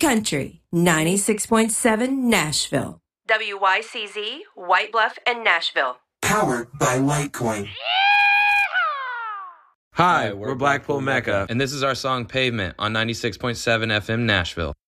Country 96.7 Nashville. WYCZ, White Bluff, and Nashville. Powered by Litecoin. Hi, we're Blackpool Mecca, and this is our song Pavement on 96.7 FM Nashville.